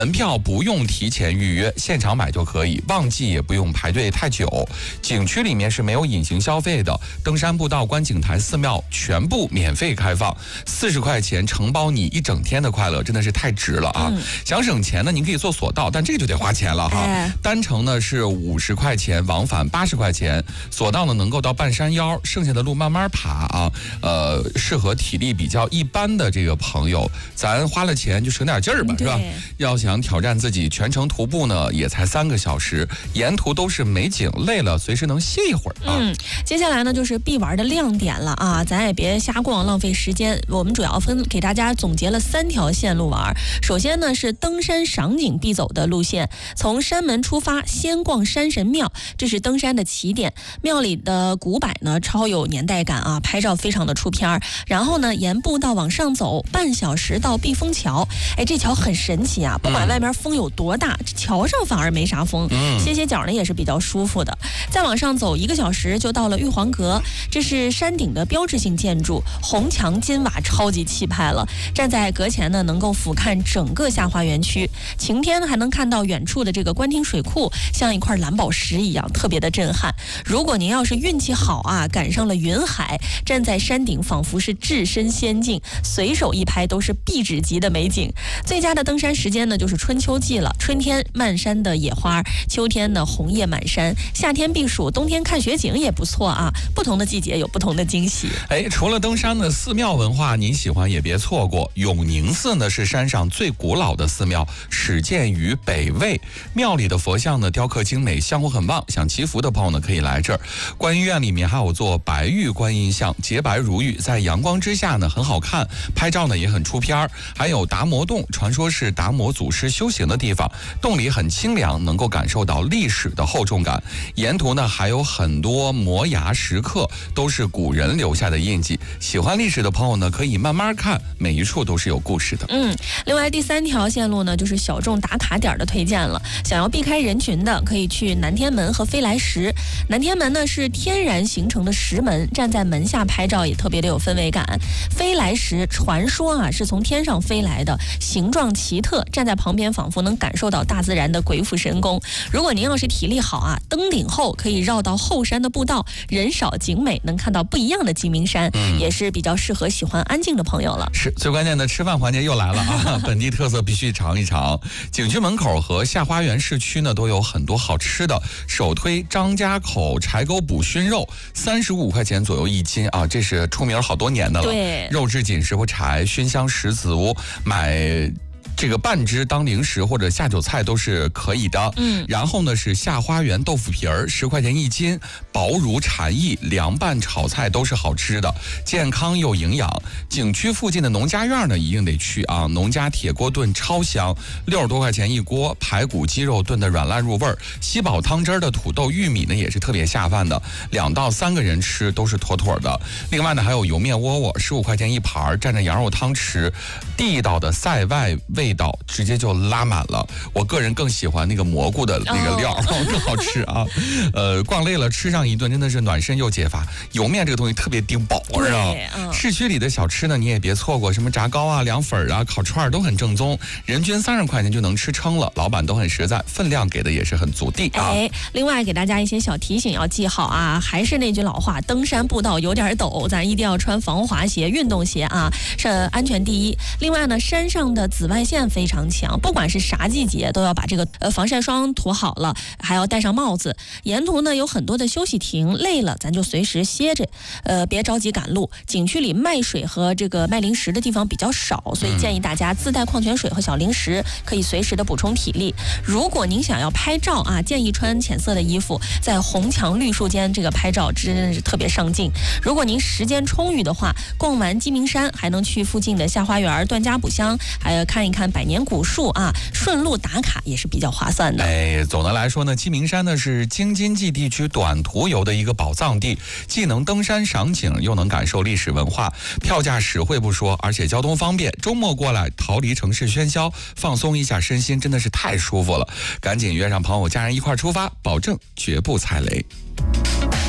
门票不用提前预约，现场买就可以，旺季也不用排队太久。景区里面是没有隐形消费的，登山步道、观景台、寺庙全部免费开放，40块钱承包你一整天的快乐，真的是太值了啊！想省钱呢，您可以坐索道，但这个就得花钱了哈。单程呢是50块钱，往返80块钱。索道呢能够到半山腰，剩下的路慢慢爬啊。适合体力比较一般的这个朋友，咱花了钱就省点劲儿吧，是吧？要想挑战自己，全程徒步呢也才3个小时，沿途都是美景，累了随时能歇一会儿啊。 接下来呢就是必玩的亮点了啊，咱也别瞎逛浪费时间，我们主要给大家总结了3条线路玩。首先呢是登山赏景必走的路线，从山门出发，先逛山神庙，这是登山的起点。庙里的古柏呢超有年代感啊，拍照非常的出片。然后呢沿步道往上走半小时到避风桥，这桥很神奇啊，不管外面风有多大，桥上反而没啥风，歇歇脚呢也是比较舒服的。再往上走1个小时就到了玉皇阁，这是山顶的标志性建筑，红墙金瓦，超级气派了。站在阁前呢，能够俯瞰整个下花园区，晴天还能看到远处的这个官厅水库，像一块蓝宝石一样，特别的震撼。如果您要是运气好啊，赶上了云海，站在山顶仿佛是置身仙境，随手一拍都是壁纸级的美景。最佳的登山时间呢就是春秋季了，春天漫山的野花，秋天呢红叶满山，夏天避暑，冬天看雪景也不错啊。不同的季节有不同的惊喜。 除了登山的寺庙文化您喜欢也别错过，永宁寺呢是山上最古老的寺庙，始建于北魏，庙里的佛像呢雕刻精美，香火很旺，想祈福的朋友呢可以来这儿。观音院里面还有座白玉观音像，洁白如玉，在阳光之下呢很好看，拍照呢也很出片。还有达摩洞，传说是达摩祖师修行的地方，洞里很清凉，能够感受到历史的厚重感。沿途呢还有很多摩崖石刻，都是古人留下的印记。喜欢历史的朋友呢可以慢慢看，每一处都是有故事的。 另外第3条线路呢就是小众打卡点的推荐了，想要避开人群的可以去南天门和飞来石。南天门呢是天然形成的石门，站在门下拍照也特别的有氛围感。飞来石传说啊是从天上飞来的，形状奇特，站在旁边仿佛能感受到大自然的鬼斧神工。如果您要是体力好啊，登顶后可以绕到后山的步道，人少景美，能看到不一样的鸡鸣山，也是比较适合喜欢安静的朋友了。 是最关键的吃饭环节又来了啊！本地特色必须尝一尝。景区门口和下花园市区呢都有很多好吃的，首推张家口柴沟补熏肉，35块钱左右1斤啊，这是出名好多年的了。 对， 肉质紧实不柴，熏香十足，买这个半只当零食或者下酒菜都是可以的。然后呢是下花园豆腐皮儿，10块钱1斤，薄如蝉翼，凉拌炒菜都是好吃的，健康又营养。景区附近的农家院呢一定得去啊，农家铁锅炖超香，60多块钱1锅，排骨鸡肉炖得软烂入味儿，吸饱汤汁的土豆玉米呢也是特别下饭的，2到3个人吃都是妥妥的。另外呢还有油面窝窝，15块钱1盘，蘸着羊肉汤吃，地道的塞外味道直接就拉满了。我个人更喜欢那个蘑菇的那个料，更好吃啊。逛累了吃上一顿真的是暖身又解乏。油面这个东西特别顶饱，是吧？市区里的小吃呢你也别错过，什么炸糕啊、凉粉啊、烤串都很正宗，人均30块钱就能吃撑了，老板都很实在，分量给的也是很足地啊。 另外给大家一些小提醒要记好啊，还是那句老话，登山步道有点陡，咱一定要穿防滑鞋、运动鞋啊，是安全第一。另外呢，山上的紫外线非常强，不管是啥季节都要把这个防晒霜涂好了，还要戴上帽子。沿途呢有很多的休息亭，累了咱就随时歇着，别着急赶路。景区里卖水和这个卖零食的地方比较少，所以建议大家自带矿泉水和小零食，可以随时的补充体力。如果您想要拍照啊，建议穿浅色的衣服，在红墙绿树间这个拍照真的是特别上镜。如果您时间充裕的话，逛完鸡鸣山还能去附近的下花园、段家补香，还有看一看百年古树啊，顺路打卡也是比较划算的。 总的来说呢，鸡鸣山呢是京津冀地区短途游的一个宝藏地，既能登山赏景，又能感受历史文化，票价实惠不说，而且交通方便，周末过来逃离城市喧嚣，放松一下身心，真的是太舒服了。赶紧约上朋友家人一块出发，保证绝不踩雷。